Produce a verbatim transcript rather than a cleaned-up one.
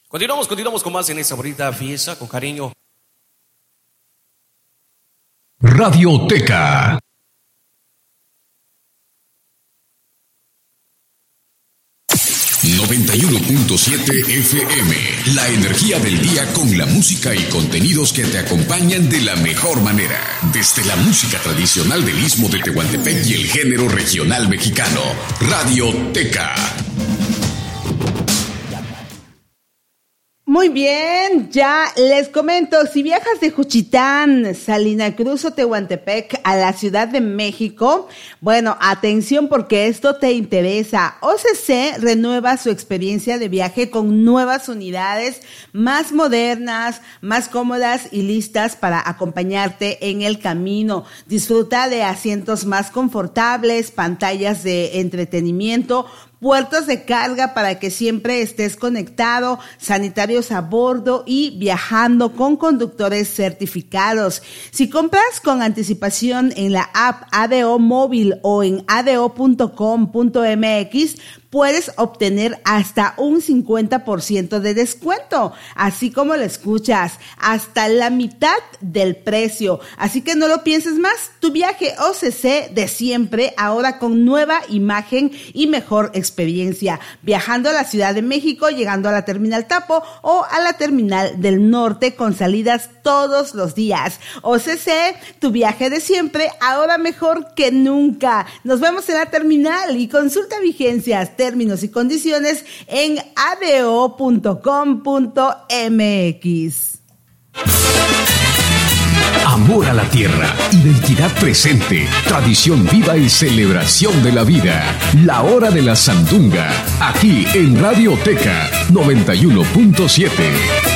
Continuamos, continuamos con más en esta bonita fiesta, con cariño. Radioteca. noventa y uno punto siete F M. La energía del día con la música y contenidos que te acompañan de la mejor manera. Desde la música tradicional del Istmo de Tehuantepec y el género regional mexicano. Radioteca. Muy bien, ya les comento, si viajas de Juchitán, Salina Cruz o Tehuantepec a la Ciudad de México, bueno, atención porque esto te interesa. O C C renueva su experiencia de viaje con nuevas unidades más modernas, más cómodas y listas para acompañarte en el camino. Disfruta de asientos más confortables, pantallas de entretenimiento, puertos de carga para que siempre estés conectado, sanitarios a bordo y viajando con conductores certificados. Si compras con anticipación en la app A D O Móvil o en a d o punto com punto m x, puedes obtener hasta un cincuenta por ciento de descuento, así como lo escuchas, hasta la mitad del precio. Así que no lo pienses más, tu viaje O C C de siempre, ahora con nueva imagen y mejor experiencia, viajando a la Ciudad de México, llegando a la Terminal Tapo o a la Terminal del Norte con salidas todos los días. O C C, tu viaje de siempre, ahora mejor que nunca. Nos vemos en la terminal y consulta vigencias, términos y condiciones en a d o punto com punto m x. Amor a la tierra, identidad presente, tradición viva y celebración de la vida. La hora de la sandunga, aquí en Radioteca noventa y uno punto siete.